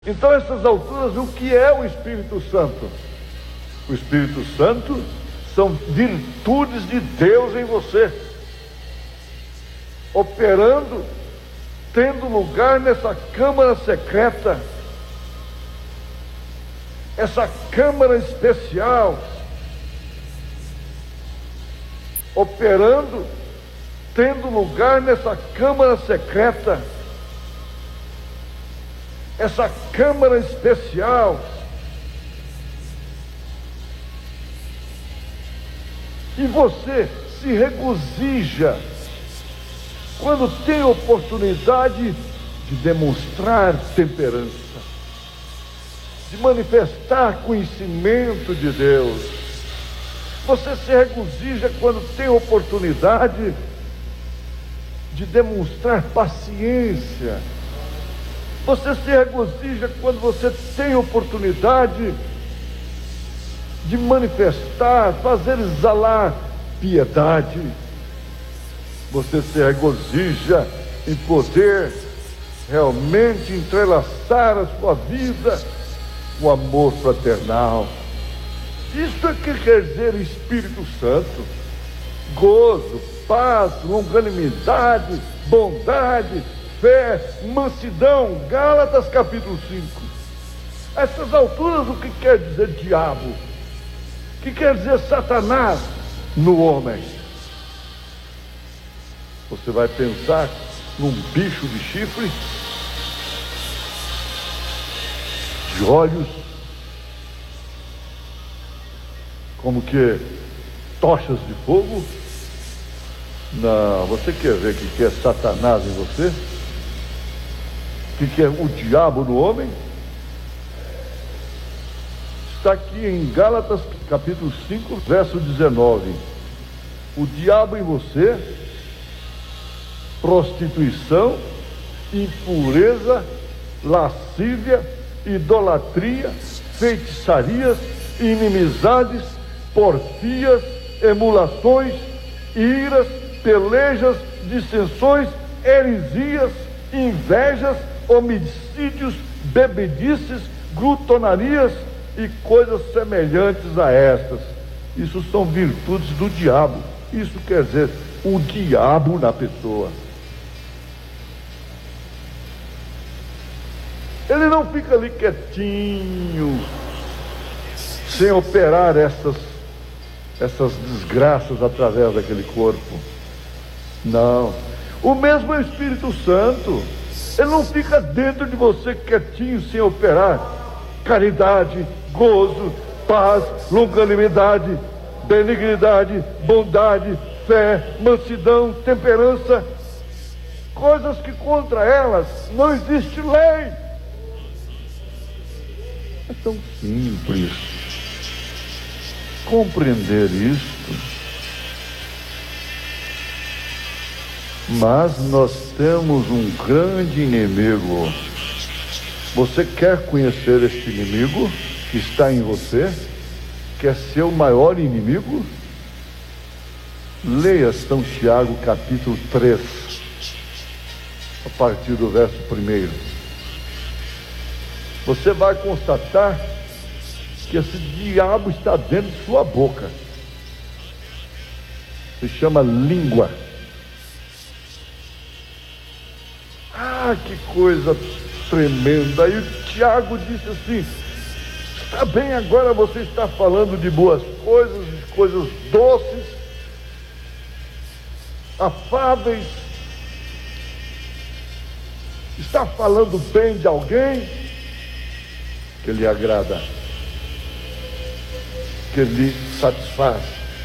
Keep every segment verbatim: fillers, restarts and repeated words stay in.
Então, a essas alturas, o que é o Espírito Santo? O Espírito Santo são virtudes de Deus em você, operando, tendo lugar nessa câmara secreta, essa câmara especial, operando, tendo lugar nessa câmara secreta, essa câmara especial, e você se regozija quando tem oportunidade de demonstrar temperança, de manifestar conhecimento de Deus. Você se regozija quando tem oportunidade de demonstrar paciência. Você se regozija quando você tem oportunidade de manifestar, fazer exalar piedade. Você se regozija em poder realmente entrelaçar a sua vida com o amor fraternal. Isso é que quer dizer Espírito Santo: gozo, paz, longanimidade, bondade, fé, mansidão. Gálatas capítulo cinco. A essas alturas, o que quer dizer diabo? O que quer dizer Satanás no homem? Você vai pensar num bicho de chifre, de olhos como que tochas de fogo? Não, você quer ver o que é Satanás em você? O que é o diabo no homem? Está aqui em Gálatas capítulo cinco, verso dezenove. O diabo em você: prostituição, impureza, lascívia, idolatria, feitiçarias, inimizades, porfias, emulações, iras, pelejas, dissensões, heresias, invejas, homicídios, bebedices, glutonarias e coisas semelhantes a estas. Isso são virtudes do diabo. Isso quer dizer o diabo na pessoa. Ele não fica ali quietinho, sem operar essas, essas desgraças através daquele corpo. Não. O mesmo é o Espírito Santo. Ele não fica dentro de você quietinho, sem operar caridade, gozo, paz, longanimidade, benignidade, bondade, fé, mansidão, temperança. Coisas que contra elas não existe lei. É tão simples compreender isto, mas nós temos um grande inimigo. Você quer conhecer este inimigo que está em você? Quer ser o maior inimigo? Leia São Tiago capítulo três, a partir do verso primeiro. Você vai constatar que esse diabo está dentro de sua boca. Se chama língua. Ah, que coisa tremenda. E o Tiago disse assim: está bem, agora você está falando de boas coisas, de coisas doces, afáveis, está falando bem de alguém que lhe agrada, que lhe satisfaz,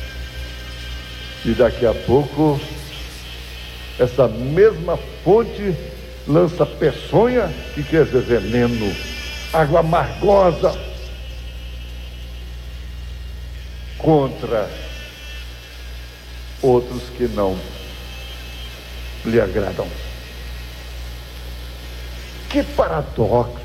e daqui a pouco essa mesma fonte lança peçonha, que quer dizer veneno, água amargosa contra outros que não lhe agradam. Que paradoxo!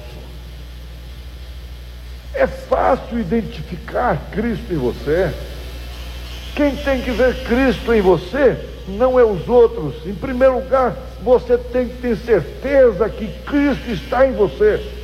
É fácil identificar Cristo em você. Quem tem que ver Cristo em você não é os outros. Em primeiro lugar, você tem que ter certeza que Cristo está em você.